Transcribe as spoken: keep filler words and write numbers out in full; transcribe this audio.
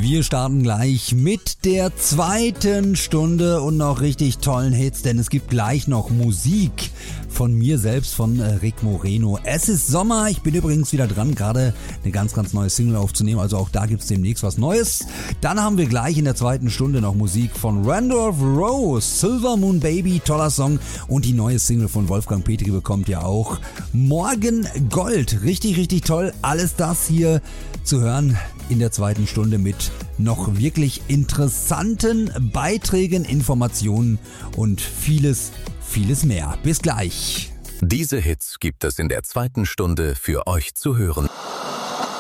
Wir starten gleich mit der zweiten Stunde und noch richtig tollen Hits, denn es gibt gleich noch Musik von mir selbst, von Rick Moreno. Es ist Sommer, ich bin übrigens wieder dran, gerade eine ganz, ganz neue Single aufzunehmen, also auch da gibt's demnächst was Neues. Dann haben wir gleich in der zweiten Stunde noch Musik von Randolph Rose, Silver Moon Baby, toller Song, und die neue Single von Wolfgang Petri bekommt ja auch Morgen Gold. Richtig, richtig toll, alles das hier zu hören in der zweiten Stunde mit noch wirklich interessanten Beiträgen, Informationen und vieles, vieles mehr. Bis gleich. Diese Hits gibt es in der zweiten Stunde für euch zu hören.